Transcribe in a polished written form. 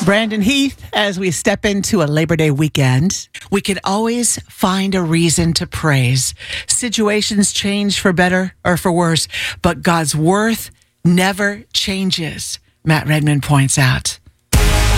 Brandon Heath, as we step into a Labor Day weekend, we can always find a reason to praise. Situations change for better or for worse, but God's worth never changes, Matt Redman points out.